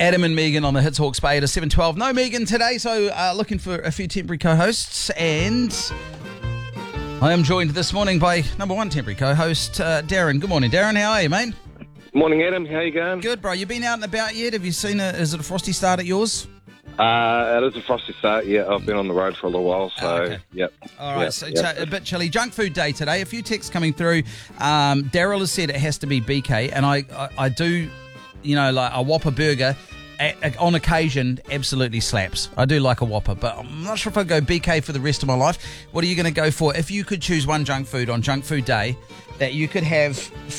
Adam and Megan on the Hits Hawke's Bay at a 7:12. No Megan today, so looking for a few temporary co-hosts. And I am joined this morning by number one temporary co-host, Darren. Good morning, Darren. How are you, mate? Morning, Adam. How you going? Good, bro. You been out and about yet? Have you seen is it a frosty start at yours? It is a frosty start, yeah. I've been on the road for a little while, so, okay. Yep. All right, so a bit chilly. Junk food day today. A few texts coming through. Daryl has said it has to be BK, and I do, like a Whopper burger, on occasion, absolutely slaps. I do like a Whopper, but I'm not sure if I'd go BK for the rest of my life. What are you going to go for? If you could choose one junk food on Junk Food Day that you could have